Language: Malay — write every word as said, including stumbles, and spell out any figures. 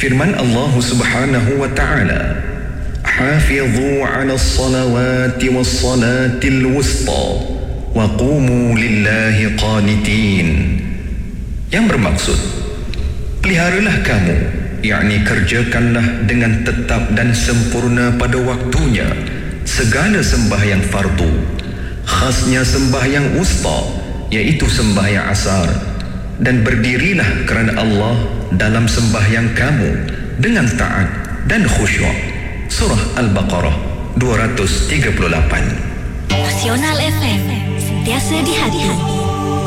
Firman Allah Subhanahu wa ta'ala, "Hafidhu 'alas salawati was salatil wusta wa qumu lillahi qanitin." Yang bermaksud, peliharalah kamu, yakni kerjakanlah dengan tetap dan sempurna pada waktunya segala sembahyang fardu, khasnya sembahyang wusta, iaitu sembahyang asar, dan berdirilah kerana Allah dalam sembahyang kamu dengan taat dan khusyuk. Surah Al-Baqarah dua ratus tiga puluh lapan. Nasional F M, sentiasa di hati.